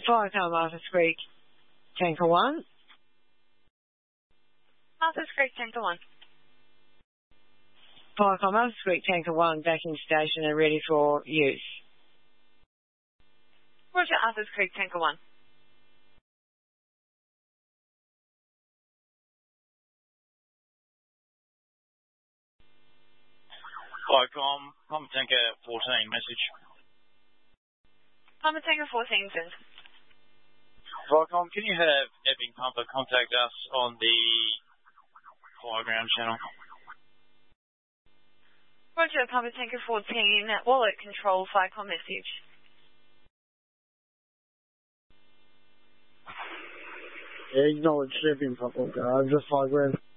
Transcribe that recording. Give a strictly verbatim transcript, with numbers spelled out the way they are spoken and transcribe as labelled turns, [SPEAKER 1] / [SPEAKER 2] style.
[SPEAKER 1] Viacom Arthurs Creek, Tanker one.
[SPEAKER 2] Arthurs Creek, Tanker one.
[SPEAKER 1] Viacom Arthurs Creek, Tanker one, backing station and ready for use.
[SPEAKER 2] Roger, Arthurs Creek, Tanker one.
[SPEAKER 3] Viacom, Pump Tanker fourteen, message.
[SPEAKER 2] Pump Tanker fourteen, send.
[SPEAKER 3] Viacom, can you have Epping Pumper contact us on the fire ground channel?
[SPEAKER 2] Roger, Pump Tanker fourteen, wallet control, Viacom message.
[SPEAKER 4] Yeah, acknowledge Epping Pumper, uh, just fire ground.